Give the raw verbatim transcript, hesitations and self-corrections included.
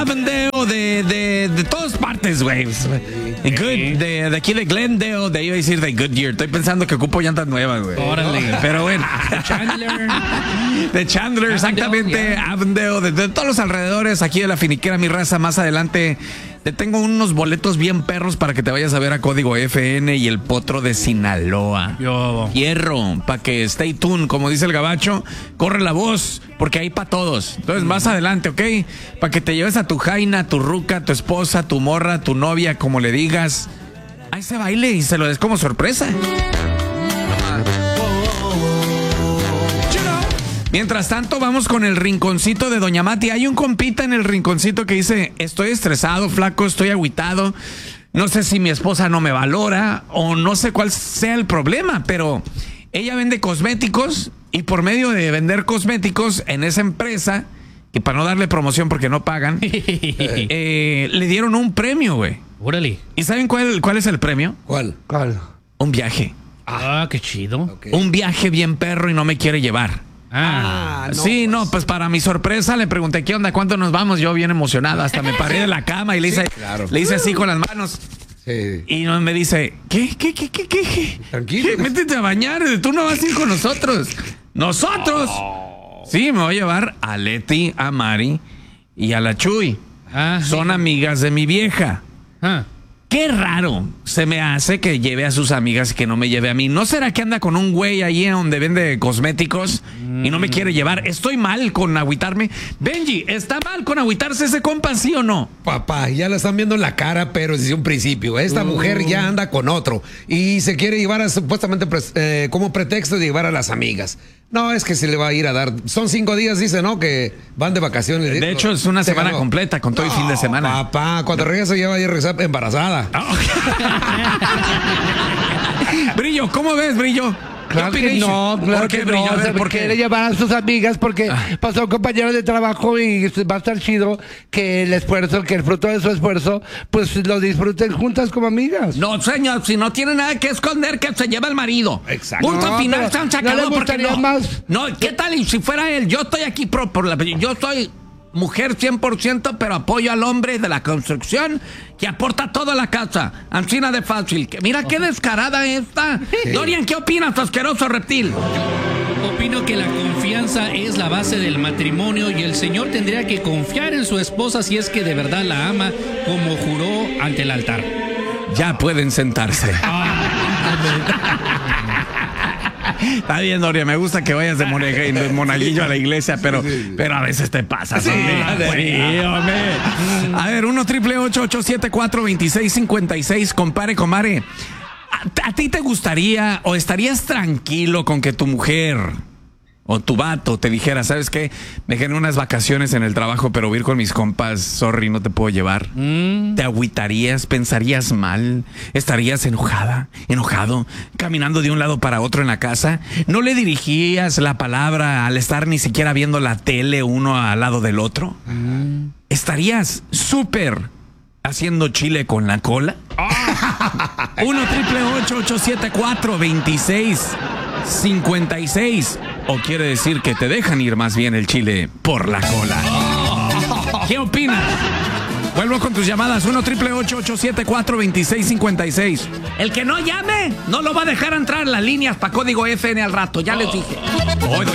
Avondale, de, de, de todas partes, güey. De, Good, de, de aquí de Glendale, de iba a decir de Goodyear. Estoy pensando que ocupo llantas nuevas, güey. Órale. Pero bueno. De Chandler. De Chandler, exactamente. yeah. Avondale, de, de todos los alrededores, aquí de la finiquera, mi raza. Más adelante te tengo unos boletos bien perros para que te vayas a ver a Código F N y el Potro de Sinaloa. Yo. Hierro, para que stay tuned, como dice el gabacho, corre la voz, porque hay para todos. Entonces, más adelante, ¿ok? Para que te lleves a tu jaina, tu ruca, tu esposa, tu morra, tu novia, como le digas, a ese baile y se lo des como sorpresa. Mientras tanto, vamos con el rinconcito de Doña Mati. Hay un compita en el rinconcito que dice: estoy estresado, flaco, estoy agüitado. No sé si mi esposa no me valora o no sé cuál sea el problema, pero ella vende cosméticos y por medio de vender cosméticos en esa empresa, que para no darle promoción porque no pagan, eh, le dieron un premio, güey. Órale. ¿Y saben cuál, cuál es el premio? ¿Cuál? ¿Cuál? Un viaje. Ah, qué chido. Okay. Un viaje bien perro y no me quiere llevar. Ah, Ah, no, sí, pues. no, pues para mi sorpresa le pregunté: ¿qué onda? ¿Cuánto nos vamos? Yo bien emocionado, hasta me paré de la cama y le hice, Sí, claro. le hice así con las manos. Sí. Y no, me dice: ¿qué? ¿Qué? ¿Qué? ¿Qué? ¿Qué? Tranquilo. ¿Qué? Métete a bañar, tú no vas a ir con nosotros. ¿Nosotros? Sí, me voy a llevar a Leti, a Mari y a la Chuy. Ah, Son sí. amigas de mi vieja. Ah. Qué raro se me hace que lleve a sus amigas y que no me lleve a mí. ¿No será que anda con un güey ahí donde vende cosméticos y no me quiere llevar? ¿Estoy mal con agüitarme? Benji, ¿está mal con agüitarse ese compa, sí o no? Papá, ya la están viendo en la cara, pero desde un principio. Esta mujer ya anda con otro y se quiere llevar a, supuestamente pres- eh, como pretexto de llevar a las amigas. No, es que se le va a ir a dar. Son cinco días, dice, ¿no? Que van de vacaciones. De hecho, es una Se semana ganó. completa con todo el fin de semana. Papá, cuando regresa ya va a ir a regresar embarazada. Brillo, ¿cómo ves, Brillo? Claro ¿Qué que opinas? no, claro ¿Por qué, que Brillo? no. A ver, Se ¿por qué? quiere llevar a sus amigas porque pasó un compañero de trabajo y va a estar chido que el esfuerzo, que el fruto de su esfuerzo, pues lo disfruten juntas como amigas. No, señor, si no tiene nada que esconder, que se lleva al marido. Exacto. Punto No, final, pero San se ¿no le acabó, porque gustaría no. más? No, ¿qué tal? Y si fuera él, yo estoy aquí pro, por la, yo soy mujer cien por ciento, pero apoyo al hombre de la construcción que aporta todo a la casa. Ancina de fácil. Que mira qué descarada esta. Dorian, ¿qué opinas, asqueroso reptil? Opino que la confianza es la base del matrimonio y el señor tendría que confiar en su esposa si es que de verdad la ama, como juró ante el altar. Ya pueden sentarse. Está bien, Doria, me gusta que vayas de, mone- de monaguillo a la iglesia, pero, pero a veces te pasas, hombre. Sí, hombre. A ver, uno triple ocho ocho siete cuatro veintiséis cincuenta y seis, compare, comare. ¿A, a ti te gustaría o estarías tranquilo con que tu mujer o tu vato te dijera: ¿sabes qué? Me gané unas vacaciones en el trabajo, pero voy a ir con mis compas, sorry, no te puedo llevar? Mm. ¿Te agüitarías? ¿Pensarías mal? ¿Estarías enojada? ¿Enojado? ¿Caminando de un lado para otro en la casa? ¿No le dirigirías la palabra al estar ni siquiera viendo la tele uno al lado del otro? Mm. ¿Estarías súper haciendo chile con la cola? uno triple ocho ocho siete cuatro veintiséis cincuenta y seis. O quiere decir que te dejan ir más bien el chile por la cola. ¿Qué opinas? Vuelvo con tus llamadas. uno triple ocho ocho siete cuatro veintiséis cincuenta y seis. El que no llame no lo va a dejar entrar. Las líneas para Código F N al rato. Ya les dije. Hoy